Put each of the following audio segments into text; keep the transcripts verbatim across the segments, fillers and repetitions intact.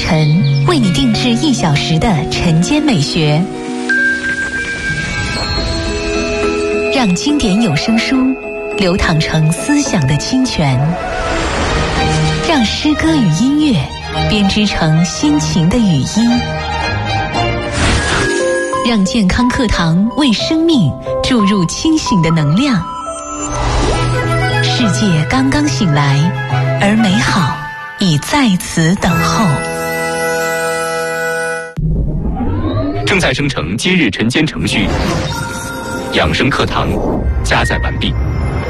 晨为你定制一小时的晨间美学，让经典有声书流淌成思想的清泉，让诗歌与音乐编织成心情的语音，让健康课堂为生命注入清醒的能量。世界刚刚醒来，而美好已在此等候。 正在生成今日晨间程序，养生课堂加载完毕。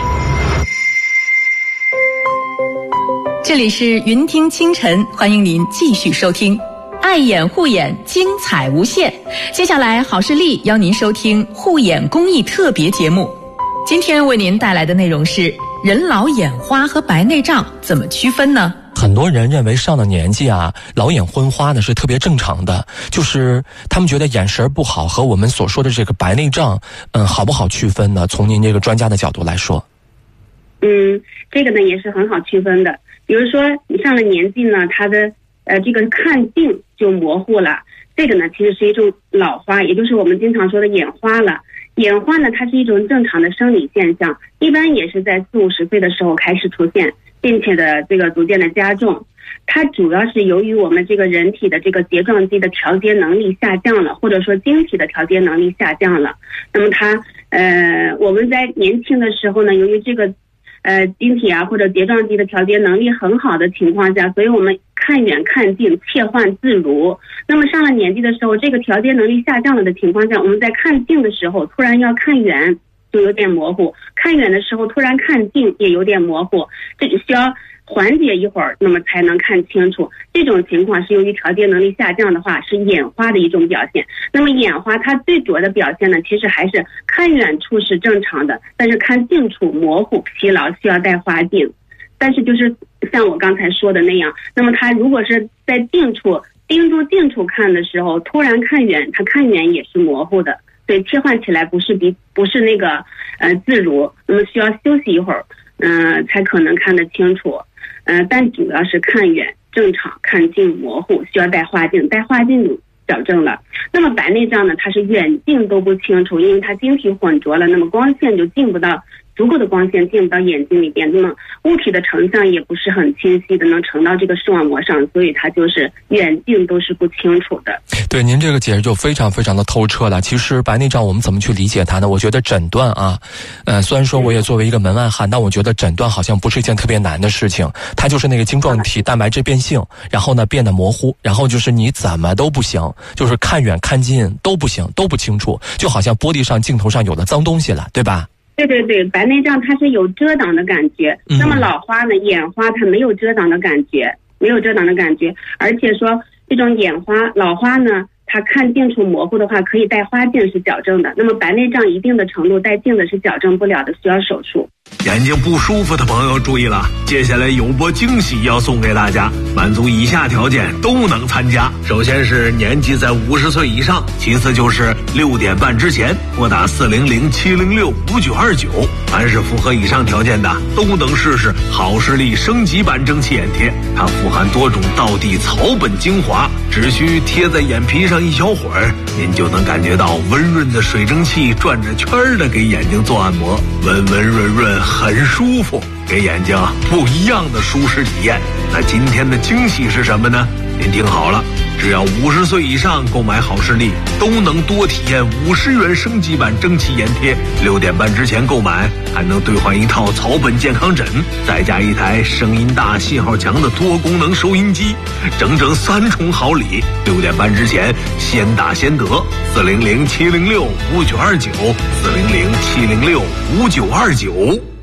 这里是云听清晨，欢迎您继续收听爱眼护眼，精彩无限。接下来好视力邀您收听护眼公益特别节目，今天为您带来的内容是人老眼花和白内障怎么区分呢？ 很多人认为上了年纪啊，老眼昏花呢是特别正常的，就是他们觉得眼神不好和我们所说的这个白内障，嗯，好不好区分呢？从您这个专家的角度来说。 嗯，这个呢也是很好区分的。比如说你上了年纪呢，他的呃这个看镜就模糊了，这个呢其实是一种老花，也就是我们经常说的眼花了。眼花呢，它是一种正常的生理现象，一般也是在四五十岁的时候开始出现，并且的这个逐渐的加重。它主要是由于我们这个人体的这个睫状肌的调节能力下降了，或者说晶体的调节能力下降了。那么它呃我们在年轻的时候呢，由于这个呃晶体啊或者睫状肌的调节能力很好的情况下，所以我们看远看近切换自如。那么上了年纪的时候，这个调节能力下降了的情况下，我们在看近的时候突然要看远就有点模糊，看远的时候突然看近也有点模糊，这就需要缓解一会儿，那么才能看清楚。这种情况是由于调节能力下降的话，是眼花的一种表现。那么眼花它最主要的表现呢，其实还是看远处是正常的，但是看近处模糊疲劳，需要戴花镜。但是就是像我刚才说的那样，那么它如果是在近处盯住近处看的时候，突然看远，它看远也是模糊的，所以切换起来不是比不是那个呃自如，那么需要休息一会儿，嗯、呃，才可能看得清楚。呃，但主要是看远正常，看近模糊，需要戴花镜，戴花镜就矫正了。那么白内障呢，它是远近都不清楚，因为它晶体混浊了，那么光线就进不到。足够的光线进不到眼睛里边，那么物体的成像也不是很清晰的能呈到这个视网膜上，所以它就是远近都是不清楚的。 对，您这个解释就非常非常的透彻了。其实白内障我们怎么去理解它呢？我觉得诊断啊，呃，虽然说我也作为一个门外汉，但我觉得诊断好像不是一件特别难的事情。它就是那个晶状体蛋白质变性，然后呢变得模糊，然后就是你怎么都不行，就是看远看近都不行，都不清楚，就好像玻璃上镜头上有了脏东西了，对吧？ 对对对，白内障它是有遮挡的感觉，嗯、那么老花呢，眼花它没有遮挡的感觉，没有遮挡的感觉，而且说这种眼花老花呢，它看近处模糊的话，可以戴花镜是矫正的。那么白内障一定的程度戴镜子是矫正不了的，需要手术。 眼睛不舒服的朋友注意了，接下来有波惊喜要送给大家，满足以下条件都能参加。首先是年纪在五十岁以上，其次就是六点半之前拨打四零零七零六五九二九，凡是符合以上条件的都能试试好视力升级版蒸汽眼贴。它富含多种道地草本精华，只需贴在眼皮上一小会儿，您就能感觉到温润的水蒸气转着圈的给眼睛做按摩，温温润润很舒服，给眼睛不一样的舒适体验。那今天的惊喜是什么呢？您听好了，只要五十岁以上购买好视力，都能多体验五十元升级版蒸汽眼贴。六点半之前购买，还能兑换一套草本健康枕，再加一台声音大、信号强的多功能收音机，整整三重好礼。六点半之前先打先得，四零零七零六五九二九，四零零七零六五九二九。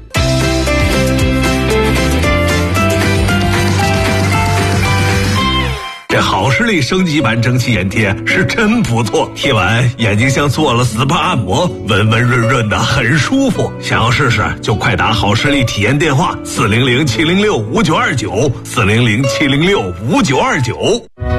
这好视力升级版蒸汽眼贴是真不错，贴完眼睛像做了 S P A 按摩，温温润润的，很舒服。想要试试就快打好视力体验电话四零零七零六五九二九，四零零七零六五九二九。